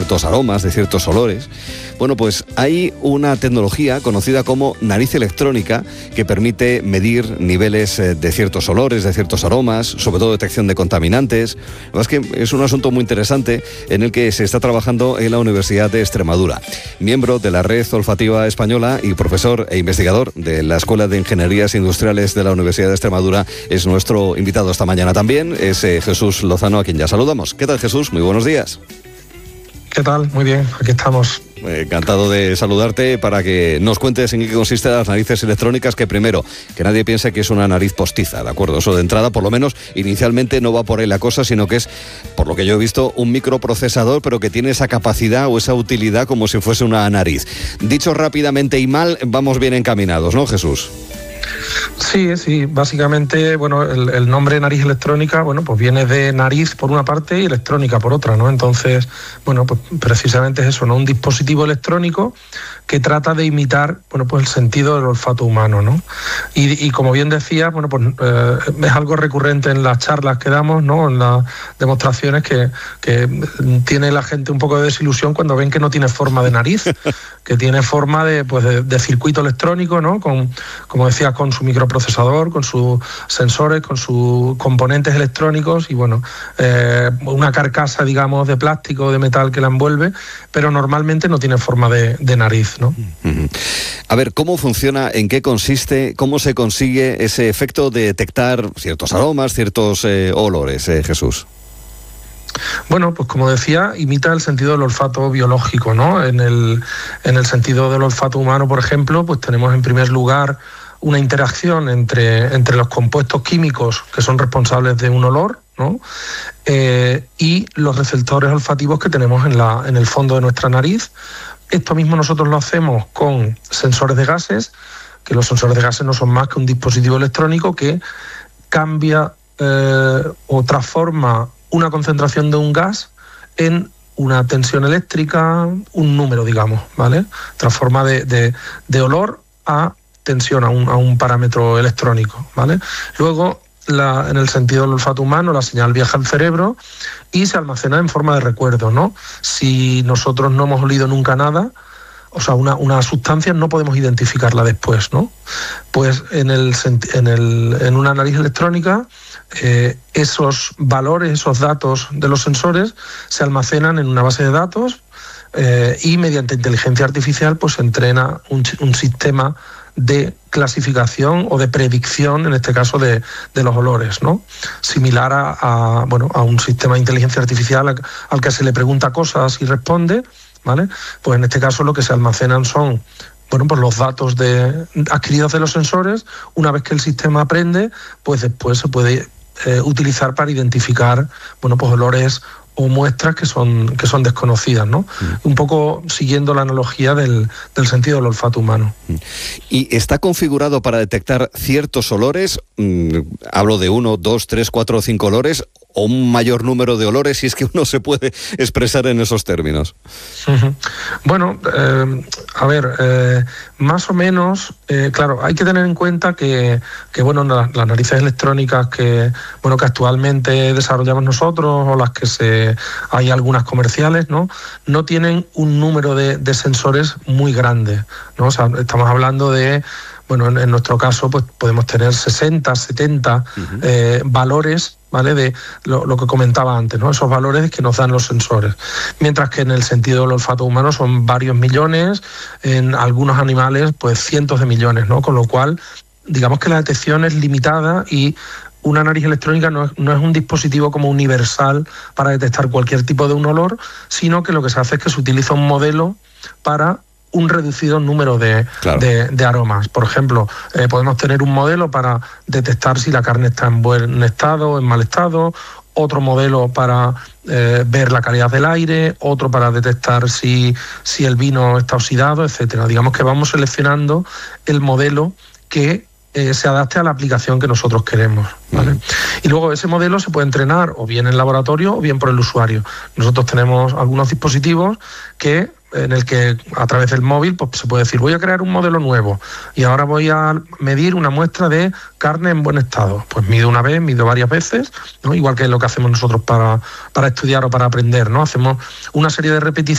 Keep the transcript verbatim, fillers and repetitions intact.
ciertos aromas, de ciertos olores. Bueno, pues hay una tecnología conocida como nariz electrónica que permite medir niveles de ciertos olores, de ciertos aromas, sobre todo detección de contaminantes. La verdad es que es un asunto muy interesante en el que se está trabajando en la Universidad de Extremadura. Miembro de la Red Olfativa Española y profesor e investigador de la Escuela de Ingenierías Industriales de la Universidad de Extremadura, es nuestro invitado esta mañana también, es eh, Jesús Lozano, a quien ya saludamos. ¿Qué tal, Jesús? Muy buenos días. ¿Qué tal? Muy bien, aquí estamos. Encantado de saludarte para que nos cuentes en qué consisten las narices electrónicas, que primero, que nadie piense que es una nariz postiza, ¿de acuerdo? Eso de entrada, por lo menos, inicialmente no va por ahí la cosa, sino que es, por lo que yo he visto, un microprocesador, pero que tiene esa capacidad o esa utilidad como si fuese una nariz. Dicho rápidamente y mal, vamos bien encaminados, ¿no, Jesús? Sí, sí, básicamente, bueno, el, el nombre nariz electrónica, bueno, pues viene de nariz por una parte y electrónica por otra, ¿no? Entonces, bueno, pues precisamente es eso, ¿no? Un dispositivo electrónico que trata de imitar, bueno, pues el sentido del olfato humano, ¿no? Y, y como bien decía, bueno, pues eh, es algo recurrente en las charlas que damos, ¿no? En las demostraciones que, que tiene la gente un poco de desilusión cuando ven que no tiene forma de nariz, que tiene forma de, pues de, de circuito electrónico, ¿no? Con, como decía, con su microprocesador, con sus sensores, con sus componentes electrónicos y, bueno, eh, una carcasa, digamos, de plástico o de metal que la envuelve, pero normalmente no tiene forma de, de nariz, ¿no? A ver, ¿cómo funciona? ¿En qué consiste? ¿Cómo se consigue ese efecto de detectar ciertos aromas, ciertos eh, olores, eh, Jesús? Bueno, pues como decía, imita el sentido del olfato biológico, ¿no? En el, en el sentido del olfato humano, por ejemplo, pues tenemos en primer lugar una interacción entre, entre los compuestos químicos que son responsables de un olor, ¿no? Eh, y los receptores olfativos que tenemos en, la, en el fondo de nuestra nariz. Esto mismo nosotros lo hacemos con sensores de gases, que los sensores de gases no son más que un dispositivo electrónico que cambia eh, o transforma una concentración de un gas en una tensión eléctrica, un número, digamos, ¿vale? Transforma de, de, de olor a tensión, a un, a un parámetro electrónico, ¿vale? Luego, la, en el sentido del olfato humano, la señal viaja al cerebro y se almacena en forma de recuerdo, ¿no? Si nosotros no hemos olido nunca nada, o sea, una, una sustancia, no podemos identificarla después, ¿no? Pues en, el, en, el, en una nariz electrónica, eh, esos valores, esos datos de los sensores se almacenan en una base de datos eh, y mediante inteligencia artificial pues se entrena un, un sistema de clasificación o de predicción, en este caso de, de los olores, ¿no? Similar a, a, bueno, a un sistema de inteligencia artificial al, al que se le pregunta cosas y responde, ¿vale? Pues en este caso lo que se almacenan son, bueno, pues los datos de, adquiridos de los sensores. Una vez que el sistema aprende, pues después se puede eh, utilizar para identificar, bueno, pues olores o muestras que son, que son desconocidas, ¿no? Mm. Un poco siguiendo la analogía del, del sentido del olfato humano. ¿Y está configurado para detectar ciertos olores? Mm, hablo de uno, dos, tres, cuatro o cinco olores, o un mayor número de olores, si es que uno se puede expresar en esos términos. Uh-huh. Bueno, eh, a ver, eh, más o menos, eh, claro, hay que tener en cuenta que, que bueno, la, las narices electrónicas que, bueno, que actualmente desarrollamos nosotros o las que se hay algunas comerciales, ¿no? No tienen un número de, de sensores muy grande, ¿no? O sea, estamos hablando de, bueno, en, en nuestro caso, pues podemos tener sesenta, setenta uh-huh. eh, valores, ¿vale? De lo, lo que comentaba antes, ¿no? Esos valores que nos dan los sensores. Mientras que en el sentido del olfato humano son varios millones, en algunos animales, pues cientos de millones, ¿no? Con lo cual, digamos que la detección es limitada y una nariz electrónica no es, no es un dispositivo como universal para detectar cualquier tipo de un olor, sino que lo que se hace es que se utiliza un modelo para un reducido número de, claro. de, de aromas. Por ejemplo, eh, podemos tener un modelo para detectar si la carne está en buen estado o en mal estado, otro modelo para eh, ver la calidad del aire, otro para detectar si, si el vino está oxidado, etcétera. Digamos que vamos seleccionando el modelo que eh, se adapte a la aplicación que nosotros queremos, ¿vale? Mm. Y luego ese modelo se puede entrenar o bien en laboratorio o bien por el usuario. Nosotros tenemos algunos dispositivos que en el que a través del móvil pues se puede decir, voy a crear un modelo nuevo y ahora voy a medir una muestra de carne en buen estado. Pues mido una vez, mido varias veces, ¿no? Igual que lo que hacemos nosotros para, para estudiar o para aprender, ¿no? Hacemos una serie de repeticiones